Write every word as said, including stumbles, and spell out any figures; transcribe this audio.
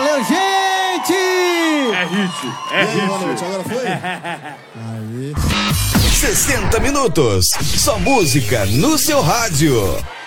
Valeu, gente! É hit, é hit. Boa noite, agora foi? Aí. sessenta minutos. Só música no seu rádio.